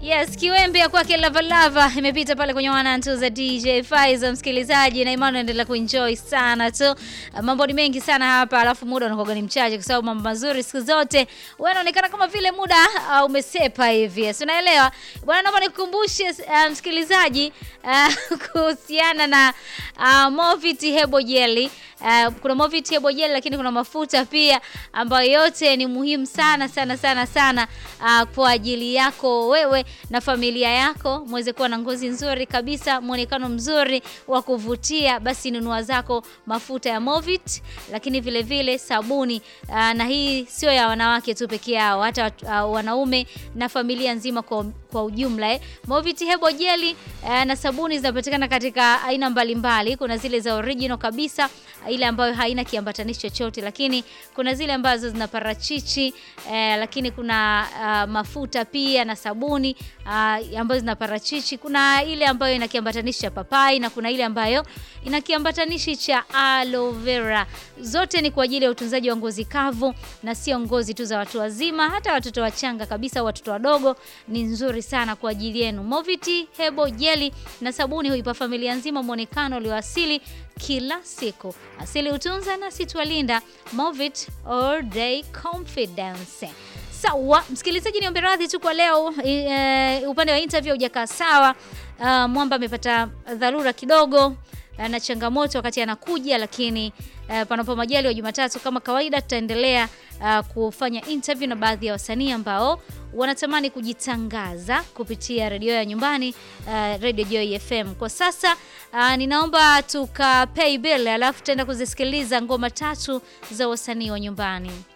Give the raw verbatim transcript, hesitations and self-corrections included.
Yes, kiwembe ya kwake Lava Lava imepita pale kwenye one and two za D J Faizo, msikilizaji, na imani endelea kuenjoy sana tu. Mambo ni mengi sana hapa, alafu muda unakuwa ni mchache kwa sababu mambo mazuri siku zote wewe unaonekana kama vile muda uh, umesepa hivi. Si unaelewa? Bwana, naomba nikukumbushe uh, msikilizaji uh, kuhusiana na uh, Movit Hebo Jelly. Uh, kuna Movit Hebo Jelly lakini kuna mafuta pia ambayo yote ni muhimu sana sana sana sana uh, kwa ajili yako wewe na familia yako muweze kuwa na ngozi nzuri kabisa, muonekano mzuri wa kuvutia. Basi nunua zako mafuta ya Movit, lakini vile vile sabuni uh, na hii sio ya wanawake tu pekee yao, hata uh, wanaume na familia nzima kwa kwa ujumla eh. Movit Hebo Jelly uh, na sabuni zinapatikana katika aina mbalimbali. Kuna zile za original kabisa, ile ambayo haina kiambatanishi chochote, lakini kuna zile ambazo zina parachichi eh, lakini kuna uh, mafuta pia na sabuni uh, ambazo zina parachichi. Kuna ile ambayo ina kiambatanishi cha papai na kuna ile ambayo ina kiambatanishi cha aloe vera. Zote ni kwa ajili ya utunzaji wa ngozi kavu na sio ngozi tu za watu wazima, hata watoto wachanga kabisa, watoto wadogo ni nzuri sana kwa ajili yenu. Movit Hebo Jelly na sabuni huipa familia nzima muonekano ulioasili kila siku. Asili utunza na sitwalinda. Movit all day confidence. Sawa, msikilizaji, niombe radhi tu kwa leo e, upande wa interview hujakaa sawa. Uh, Mwamba amepata dharura kidogo uh, na changamoto wakati anakuja, lakini uh, panapo majali wa Jumatatu kama kawaida tutaendelea uh, kufanya interview na baadhi ya wasanii ambao wanatamani kujitangaza kupitia redio ya nyumbani, uh, Radio Joy F M. Kwa sasa uh, ninaomba tuka pay bill alafu tutaenda kuzisikiliza ngoma tatu za wasanii wa nyumbani.